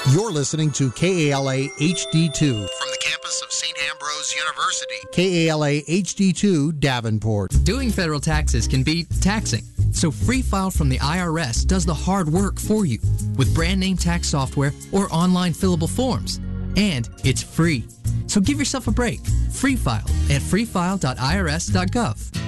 You're listening to KALA HD2 from the campus of St. Ambrose University. KALA HD2 Davenport. Doing federal taxes can be taxing, so Free File from the IRS does the hard work for you with brand name tax software or online fillable forms. And it's free. So give yourself a break. Free File at freefile.irs.gov.